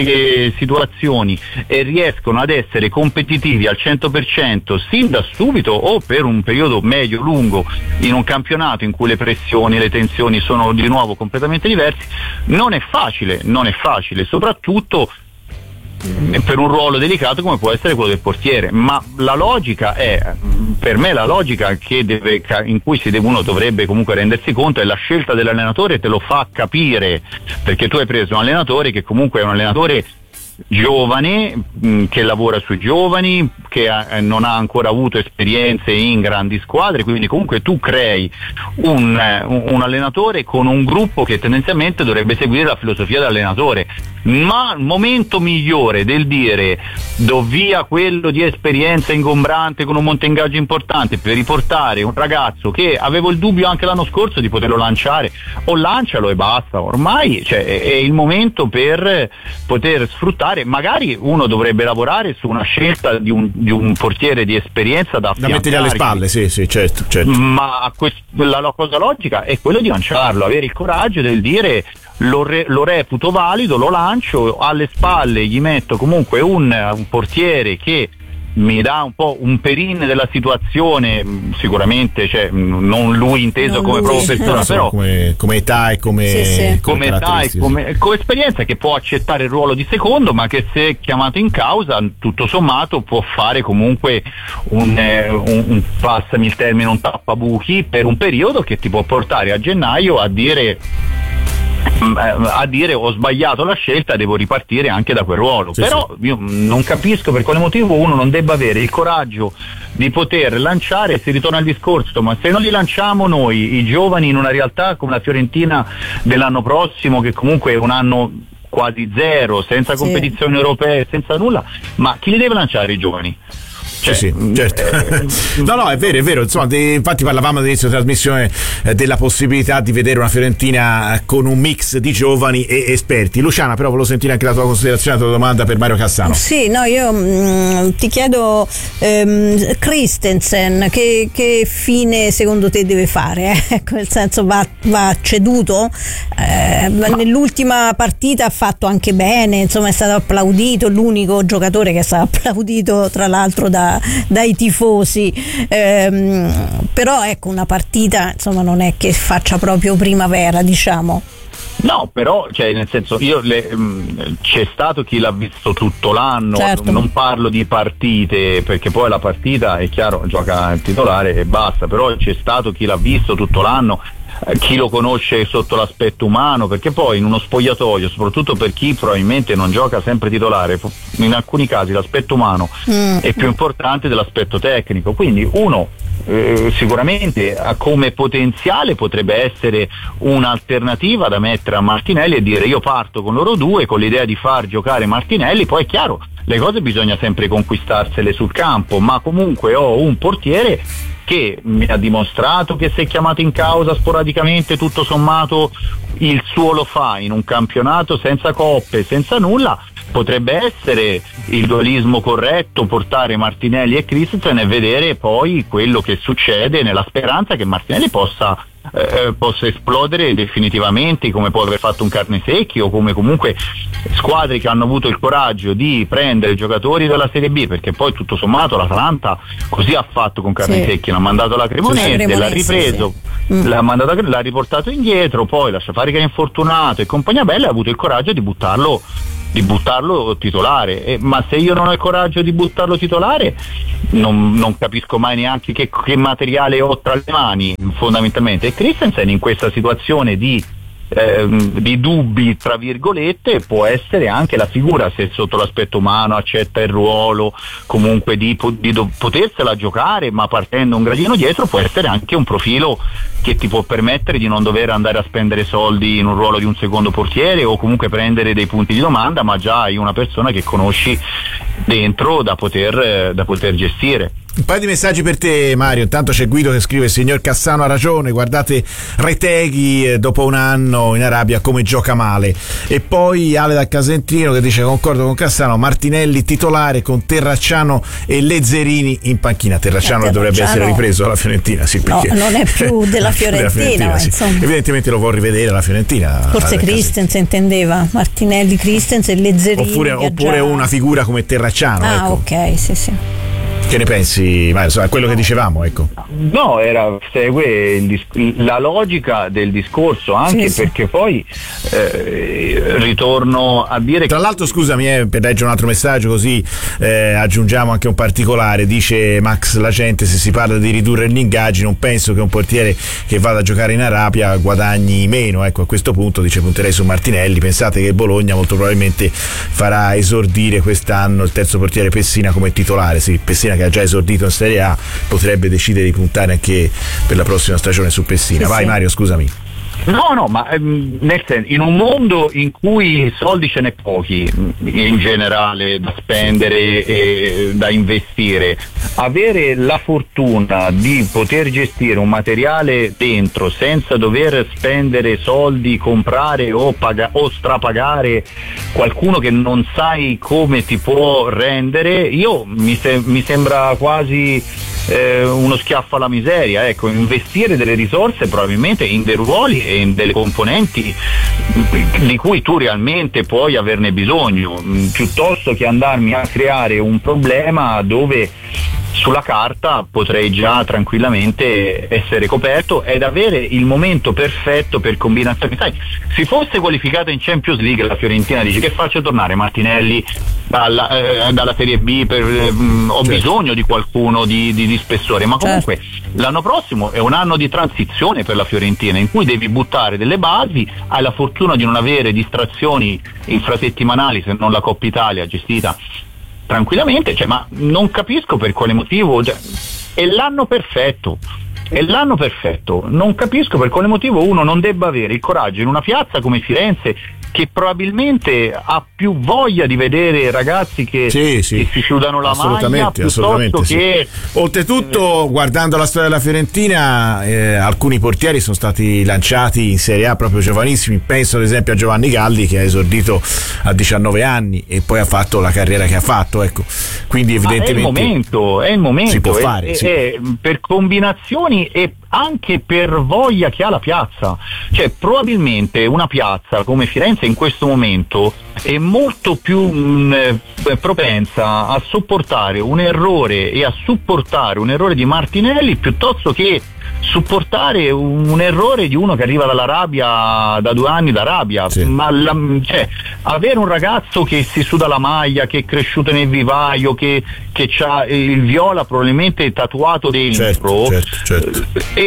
situazioni e riescono ad essere competitivi al 100% sin da subito o per un periodo medio-lungo in un campionato in cui le pressioni e le tensioni sono di nuovo completamente diversi, non è facile, soprattutto per un ruolo delicato come può essere quello del portiere. Ma la logica è, per me la logica in cui uno dovrebbe comunque rendersi conto è la scelta dell'allenatore, te lo fa capire, perché tu hai preso un allenatore che comunque è un allenatore giovane, che lavora sui giovani, che non ha ancora avuto esperienze in grandi squadre, quindi comunque tu crei un allenatore con un gruppo che tendenzialmente dovrebbe seguire la filosofia dell'allenatore. Ma il momento migliore del dire do via quello di esperienza ingombrante con un monte ingaggio importante per riportare un ragazzo che avevo il dubbio anche l'anno scorso di poterlo lanciare, o lancialo e basta, ormai è il momento per poter sfruttare. Magari uno dovrebbe lavorare su una scelta di un portiere di esperienza da mettere alle spalle, sì, certo. Ma la cosa logica è quello di lanciarlo, avere il coraggio del dire lo reputo valido, lo lancio, alle spalle gli metto comunque un portiere che mi dà un po' un perin della situazione, sicuramente, cioè non lui inteso come proprio persona, però come età e come età e come esperienza, che può accettare il ruolo di secondo, ma che se chiamato in causa tutto sommato può fare comunque un passami il termine, un tappabuchi per un periodo che ti può portare a gennaio a dire ho sbagliato la scelta, devo ripartire anche da quel ruolo. Però io non capisco per quale motivo uno non debba avere il coraggio di poter lanciare. Si ritorna al discorso, ma se non li lanciamo noi i giovani in una realtà come la Fiorentina dell'anno prossimo, che comunque è un anno quasi zero, senza competizioni europee, senza nulla, ma chi li deve lanciare i giovani? Sì, certo. No, è vero. Insomma, infatti parlavamo all'inizio della trasmissione della possibilità di vedere una Fiorentina con un mix di giovani e esperti. Luciana, però volevo sentire anche la tua considerazione, la tua domanda per Mario Cassano. Sì, no, io ti chiedo Christensen che fine secondo te deve fare? Ecco, nel senso, va ceduto? Nell'ultima partita ha fatto anche bene, insomma è stato applaudito, l'unico giocatore che è stato applaudito tra l'altro dai tifosi, però ecco, una partita insomma non è che faccia proprio primavera, diciamo. No, però nel senso c'è stato chi l'ha visto tutto l'anno, certo. Non parlo di partite, perché poi la partita è chiaro gioca il titolare e basta, però c'è stato chi l'ha visto tutto l'anno, chi lo conosce sotto l'aspetto umano, perché poi in uno spogliatoio, soprattutto per chi probabilmente non gioca sempre titolare, in alcuni casi l'aspetto umano è più importante dell'aspetto tecnico, quindi uno sicuramente come potenziale potrebbe essere un'alternativa da mettere a Martinelli e dire io parto con loro due con l'idea di far giocare Martinelli, poi è chiaro le cose bisogna sempre conquistarsele sul campo, ma comunque ho un portiere che mi ha dimostrato che se chiamato in causa sporadicamente tutto sommato il suo lo fa in un campionato senza coppe, senza nulla. Potrebbe essere il dualismo corretto portare Martinelli e Christensen e vedere poi quello che succede, nella speranza che Martinelli possa esplodere definitivamente, come può aver fatto un Carnesecchi o come comunque squadre che hanno avuto il coraggio di prendere giocatori della Serie B, perché poi tutto sommato l'Atalanta così ha fatto con Carnesecchi, l'ha mandato alla Cremonese, l'ha ripreso, l'ha riportato indietro, poi lascia fare che è infortunato e compagnia bella, ha avuto il coraggio di buttarlo titolare, ma se io non ho il coraggio di buttarlo titolare non capisco mai neanche che materiale ho tra le mani fondamentalmente. E Christensen in questa situazione di dubbi tra virgolette può essere anche la figura, se sotto l'aspetto umano accetta il ruolo comunque di potersela giocare ma partendo un gradino dietro, può essere anche un profilo che ti può permettere di non dover andare a spendere soldi in un ruolo di un secondo portiere o comunque prendere dei punti di domanda, ma già hai una persona che conosci dentro da poter gestire. Un paio di messaggi per te, Mario. Intanto c'è Guido che scrive: signor Cassano ha ragione, guardate Reteghi dopo un anno in Arabia come gioca male. E poi Ale da Casentino che dice: concordo con Cassano, Martinelli titolare con Terracciano e Lezzerini in panchina. Terracciano dovrebbe essere ripreso alla Fiorentina, sì, perché no, non è più della Fiorentina, ma sì. insomma. Evidentemente lo vuol rivedere la Fiorentina. Forse Christensen intendeva Martinelli, Christensen e Lezzerini oppure una figura come Terracciano, ecco. Ok, sì. Che ne pensi, Mario? Quello che dicevamo, ecco. No, segue la logica del discorso, anche sì. Perché poi ritorno a dire. Tra l'altro, scusami, per leggere un altro messaggio così aggiungiamo anche un particolare. Dice Max Lacente: se si parla di ridurre gli ingaggi, non penso che un portiere che vada a giocare in Arabia guadagni meno. Ecco, a questo punto dice punterei su Martinelli. Pensate che Bologna molto probabilmente farà esordire quest'anno il terzo portiere Pessina come titolare. Sì, Pessina che ha già esordito in Serie A potrebbe decidere di puntare anche per la prossima stagione su Pessina. Vai Mario, scusami. No, ma nel senso, in un mondo in cui soldi ce n'è pochi in generale da spendere e da investire, avere la fortuna di poter gestire un materiale dentro senza dover spendere soldi, comprare o strapagare qualcuno che non sai come ti può rendere, mi sembra quasi uno schiaffo alla miseria. Ecco, investire delle risorse probabilmente in dei ruoli e in delle componenti di cui tu realmente puoi averne bisogno, piuttosto che andarmi a creare un problema dove sulla carta potrei già tranquillamente essere coperto ed avere il momento perfetto per combinazioni. Sai, si fosse qualificata in Champions League la Fiorentina dice: che faccio tornare Martinelli dalla Serie B ho bisogno di qualcuno di spessore, ma comunque l'anno prossimo è un anno di transizione per la Fiorentina in cui devi buttare delle basi, hai la fortuna di non avere distrazioni infrasettimanali se non la Coppa Italia gestita tranquillamente, ma non capisco per quale motivo, è l'anno perfetto, non capisco per quale motivo uno non debba avere il coraggio in una piazza come Firenze, che probabilmente ha più voglia di vedere ragazzi che si chiudano la maglia piuttosto che. Oltretutto, guardando la storia della Fiorentina, alcuni portieri sono stati lanciati in Serie A proprio giovanissimi. Penso ad esempio a Giovanni Galli, che ha esordito a 19 anni e poi ha fatto la carriera che ha fatto, ecco. Quindi evidentemente è il momento si può fare, per combinazioni e anche per voglia che ha la piazza, probabilmente una piazza come Firenze in questo momento è molto più propensa a sopportare un errore e a supportare un errore di Martinelli piuttosto che supportare un errore di uno che arriva dall'Arabia da 2 anni d'Arabia, sì. Ma avere un ragazzo che si suda la maglia, che è cresciuto nel vivaio, che ha il viola probabilmente tatuato dentro, certo.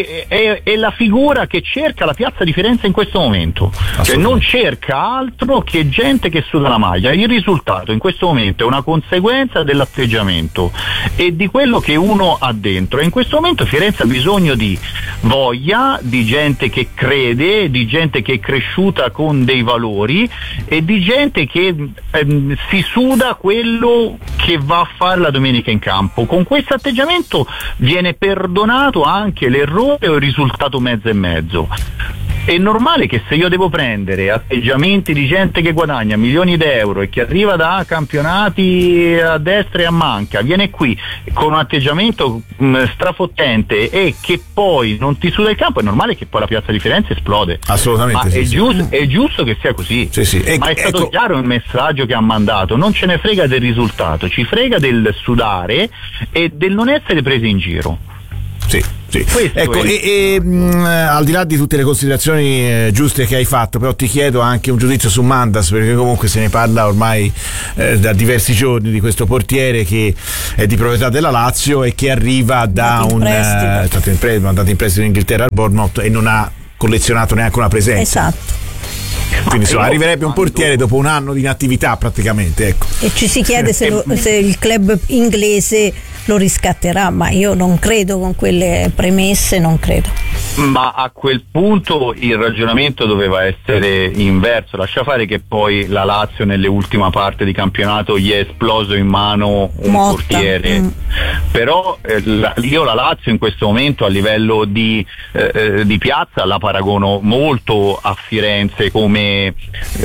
È la figura che cerca la piazza di Firenze in questo momento, cioè non cerca altro che gente che suda la maglia. Il risultato in questo momento è una conseguenza dell'atteggiamento e di quello che uno ha dentro, e in questo momento Firenze ha bisogno di voglia, di gente che crede, di gente che è cresciuta con dei valori e di gente che si suda quello che va a fare la domenica in campo. Con questo atteggiamento viene perdonato anche l'errore o il risultato mezzo e mezzo. È normale che se io devo prendere atteggiamenti di gente che guadagna milioni d'euro e che arriva da campionati a destra e a manca, viene qui con un atteggiamento strafottente e che poi non ti suda il campo, è normale che poi la piazza di Firenze esplode. Assolutamente. Ma è giusto che sia così. Sì. Ma è stato chiaro il messaggio che ha mandato, non ce ne frega del risultato, ci frega del sudare e del non essere presi in giro. Sì. Ecco, al di là di tutte le considerazioni giuste che hai fatto, però ti chiedo anche un giudizio su Mandas, perché comunque se ne parla ormai da diversi giorni di questo portiere che è di proprietà della Lazio e che arriva da mandato in prestito in Inghilterra al Bournemouth e non ha collezionato neanche una presenza. Esatto. Quindi insomma, arriverebbe un portiere dopo un anno di inattività praticamente, ecco. E ci si chiede se il club inglese lo riscatterà, ma io non credo, con quelle premesse non credo. Ma a quel punto il ragionamento doveva essere inverso, lascia fare che poi la Lazio nelle ultime parti di campionato gli è esploso in mano un portiere, però io la Lazio in questo momento a livello di piazza la paragono molto a Firenze come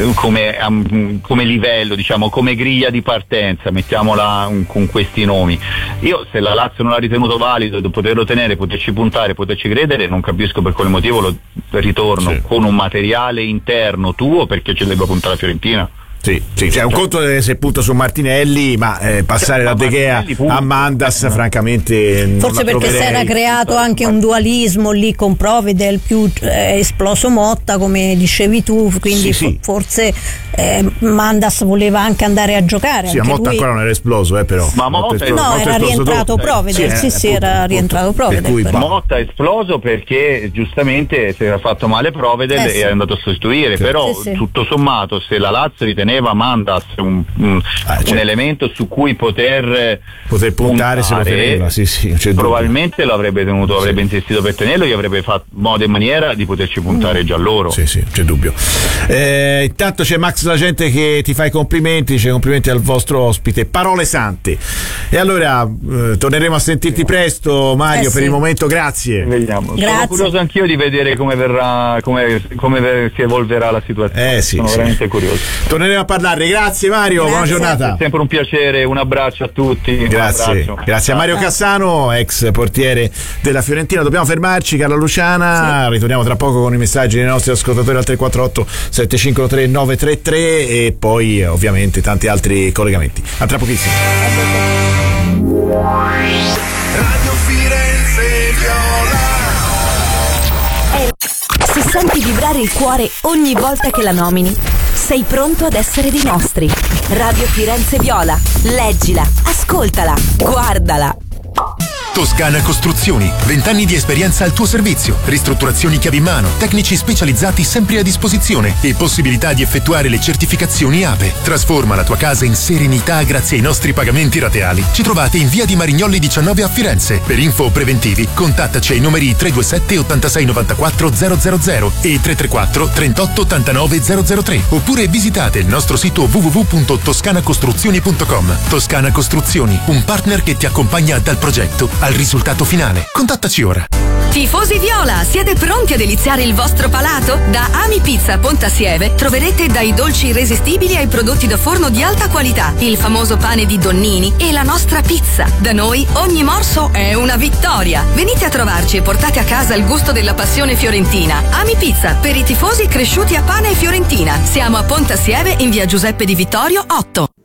livello, diciamo, come griglia di partenza, mettiamola con questi nomi. Io se la Lazio non l'ha ritenuto valido di poterlo tenere, poterci puntare, poterci credere, non capisco per quale motivo lo ritorno con un materiale interno tuo, perché ci debba puntare la Fiorentina. Sì, c'è un conto se punta su Martinelli, ma passare da De Gea a Mandas francamente forse non perché si era creato anche un dualismo lì con Provedel, più esploso Motta come dicevi tu, quindi forse Mandas voleva anche andare a giocare. Sì, anche Motta lui. Ancora non era esploso, però ma Motta era rientrato Provedel, era rientrato Provedel. Motta è esploso perché giustamente si era fatto male Provedel e è andato a sostituire, però tutto sommato se la Lazio riteneva Mandas un elemento su cui poter puntare, se lo teneva, probabilmente lo avrebbe tenuto, avrebbe insistito per tenerlo, gli avrebbe fatto modo e maniera di poterci puntare già loro. Sì, c'è dubbio. Intanto c'è Max La Gente che ti fa i complimenti, dice complimenti al vostro ospite, parole sante. E allora torneremo a sentirti presto, Mario. Per il momento grazie. Vediamo. Sono curioso anch'io di vedere come verrà, come si evolverà la situazione. Sono veramente curioso. Torneremo a parlare. Grazie Mario, buona giornata. È sempre un piacere, un abbraccio a tutti. Grazie a Mario Cassano, ex portiere della Fiorentina. Dobbiamo fermarci, Carla Luciana. Ritorniamo tra poco con i messaggi dei nostri ascoltatori al 348 753 933 e poi ovviamente tanti altri collegamenti. A tra pochissimo. Radio Firenze Viola. Se senti vibrare il cuore ogni volta che la nomini, sei pronto ad essere dei nostri. Radio Firenze Viola. Leggila, ascoltala, guardala. Toscana Costruzioni, 20 anni di esperienza al tuo servizio, ristrutturazioni chiavi in mano, tecnici specializzati sempre a disposizione e possibilità di effettuare le certificazioni APE. Trasforma la tua casa in serenità grazie ai nostri pagamenti rateali. Ci trovate in via di Marignolli 19 a Firenze. Per info o preventivi contattaci ai numeri 327 86 94 000 e 334 38 89 003 oppure visitate il nostro sito www.toscanacostruzioni.com. Toscana Costruzioni, un partner che ti accompagna dal progetto al risultato finale. Contattaci ora. Tifosi Viola, siete pronti a deliziare il vostro palato? Da Ami Pizza Pontassieve troverete dai dolci irresistibili ai prodotti da forno di alta qualità, il famoso pane di Donnini e la nostra pizza. Da noi ogni morso è una vittoria. Venite a trovarci e portate a casa il gusto della passione fiorentina. Ami Pizza, per i tifosi cresciuti a pane e fiorentina. Siamo a Pontassieve in via Giuseppe Di Vittorio 8.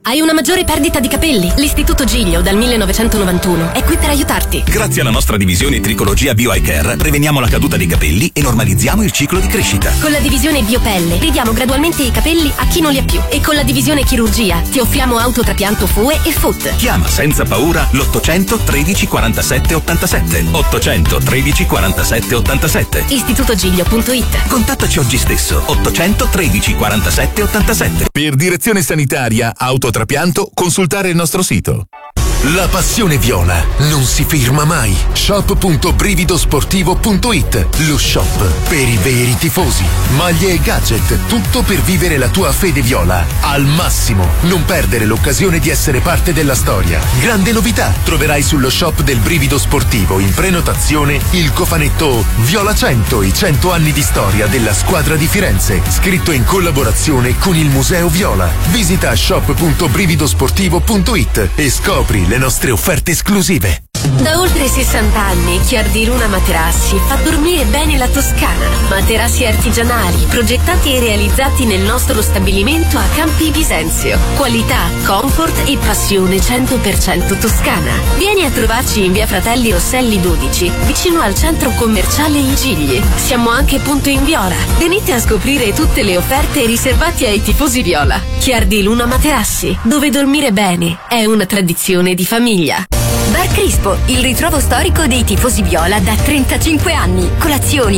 Hai una maggiore perdita di capelli? L'Istituto Giglio dal 1991 è qui per aiutarti. Grazie alla nostra divisione Tricologia Bio Eye Care preveniamo la caduta dei capelli e normalizziamo il ciclo di crescita. Con la divisione Biopelle ridiamo gradualmente i capelli a chi non li ha più. E con la divisione Chirurgia ti offriamo autotrapianto FUE e FUT. Chiama senza paura l'800 13 47 87. 800 13 47 87. istitutogiglio.it. Contattaci oggi stesso. 800 13 47 87. Per direzione sanitaria, autotrapianto, consultare il nostro sito. La passione viola non si ferma mai. shop.brividosportivo.it, lo shop per i veri tifosi. Maglie e gadget, tutto per vivere la tua fede viola al massimo. Non perdere l'occasione di essere parte della storia. Grande novità, troverai sullo shop del Brivido Sportivo in prenotazione il cofanetto Viola 100, i 100 anni di storia della squadra di Firenze, scritto in collaborazione con il Museo Viola. Visita shop.brividosportivo.it e scopri le nostre offerte esclusive. Da oltre 60 anni Chiardi Luna Materassi fa dormire bene la Toscana. Materassi artigianali, progettati e realizzati nel nostro stabilimento a Campi Bisenzio. Qualità, comfort e passione 100% toscana. Vieni a trovarci in via Fratelli Rosselli 12, vicino al centro commerciale I Gigli. Siamo anche punto in Viola. Venite a scoprire tutte le offerte riservate ai tifosi viola. Chiardi Luna Materassi, dove dormire bene è una tradizione di famiglia. Bar Crispo, il ritrovo storico dei tifosi viola da 35 anni. Colazioni,